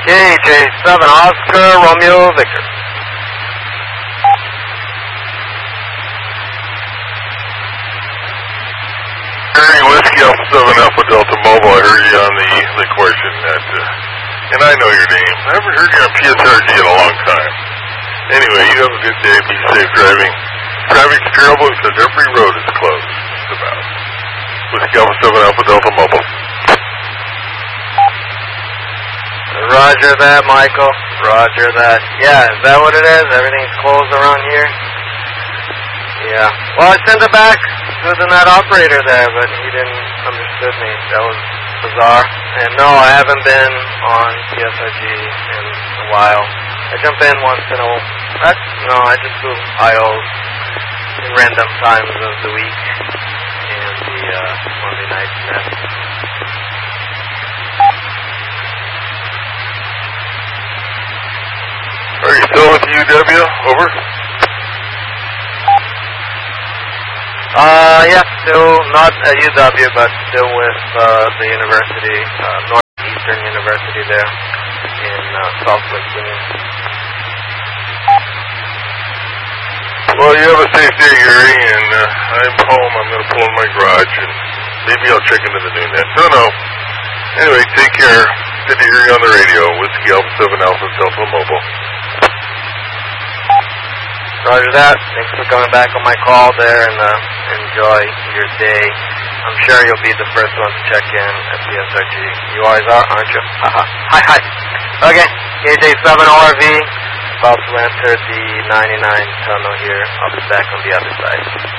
KJ7 Oscar Romeo Victor. Hearing Whiskey Alpha 7 Alpha Delta Mobile, I heard you on the question that, and I know your name. I haven't heard you on PSRG in a long time. Anyway, you have a good day. Be safe driving. Traffic's terrible because every road is closed. Just about. Whiskey Alpha 7 Alpha Delta Mobile. Roger that, Michael. Roger that. Yeah, is that what it is? Everything's closed around here? Yeah. Well, I sent it back to the net operator there, but he didn't understood me. That was bizarre. And no, I haven't been on PSRG in a while. I jump in once in a while. No, I just do IOs in random times of the week and the Monday night net. Are you still with UW? Over? Yeah, still not at UW, but still with the university, Northeastern University there in Salt Lake Union. Well, you have a safe day, Gary, and I'm home. I'm going to pull in my garage, and maybe I'll check into the new net. Don't know. Anyway, take care. Good to hear you on the radio. Whiskey Alpha 7 Alpha Delta Mobile. Roger that. Thanks for coming back on my call there, and enjoy your day. I'm sure you'll be the first one to check in at PSRG. You always are, aren't you? Haha. Hi. Okay, KJ7ORV, about to enter the 99 tunnel here. I'll be back on the other side.